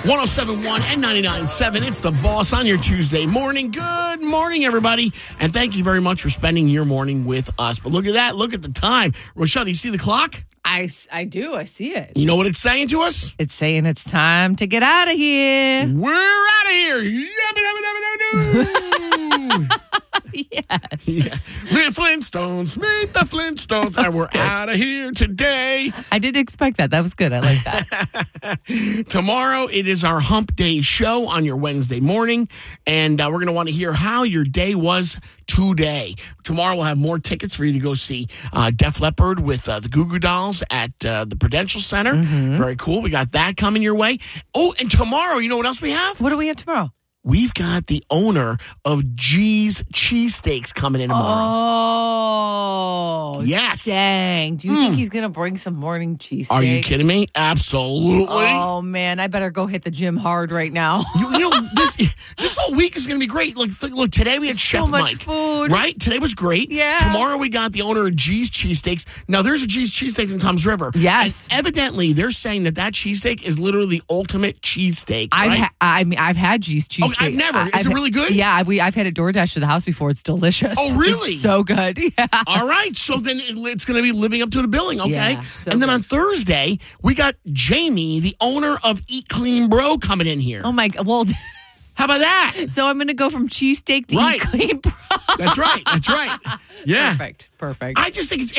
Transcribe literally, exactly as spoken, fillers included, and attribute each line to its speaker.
Speaker 1: one oh seven point one and ninety-nine point seven. It's The Boss on your Tuesday morning. Good morning, everybody. And thank you very much for spending your morning with us. But look at that. Look at the time. Rochelle, do you see the cclock?
Speaker 2: I, I do. I see it.
Speaker 1: You know what it's saying to us?
Speaker 2: It's saying it's time to get out of here.
Speaker 1: We're out of here.
Speaker 2: Yes.
Speaker 1: Yeah. Meet Flintstones. Meet the Flintstones. And we're out of here today.
Speaker 2: I didn't expect that. That was good. I like that.
Speaker 1: Tomorrow, it is our Hump Day show on your Wednesday morning. And uh, we're going to want to hear how your day was today. Tomorrow, we'll have more tickets for you to go see uh, Def Leppard with uh, the Goo Goo Dolls at uh, the Prudential Center. Mm-hmm. Very cool. We got that coming your way. Oh, and tomorrow, you know what else we have?
Speaker 2: What do we have tomorrow?
Speaker 1: We've got the owner of G's Cheesesteaks coming in tomorrow.
Speaker 2: Oh,
Speaker 1: yes.
Speaker 2: Dang. Do you
Speaker 1: Mm.
Speaker 2: think he's going to bring some morning cheesesteak?
Speaker 1: Are you kidding me? Absolutely.
Speaker 2: Oh, man. I better go hit the gym hard right now.
Speaker 1: you, you know, this this whole week is going to be great. Look, th- look, today we had
Speaker 2: so
Speaker 1: Chef
Speaker 2: much
Speaker 1: Mike.
Speaker 2: food.
Speaker 1: Right? Today was great.
Speaker 2: Yeah.
Speaker 1: Tomorrow we got the owner of G's Cheesesteaks. Now, there's a G's Cheesesteaks in Toms River.
Speaker 2: Yes.
Speaker 1: And evidently, they're saying that that cheesesteak is literally the ultimate cheesesteak.
Speaker 2: I've,
Speaker 1: right?
Speaker 2: ha- I mean, I've had G's cheesesteak.
Speaker 1: Okay, I've never. Is
Speaker 2: I've,
Speaker 1: it really good?
Speaker 2: Yeah, we, I've had it DoorDash to the house before. It's delicious.
Speaker 1: Oh, really?
Speaker 2: It's so good. Yeah.
Speaker 1: All right. So then it, it's going to be living up to the billing, okay?
Speaker 2: Yeah, so
Speaker 1: and then
Speaker 2: good.
Speaker 1: on Thursday, we got Jamie, the owner of Eat Clean Bro, coming in here.
Speaker 2: Oh, my God. Well,
Speaker 1: How about that?
Speaker 2: so I'm going to go from cheesesteak to
Speaker 1: Right.
Speaker 2: Eat Clean Bro.
Speaker 1: That's right. That's right. Yeah.
Speaker 2: Perfect. Perfect.
Speaker 1: I just think it's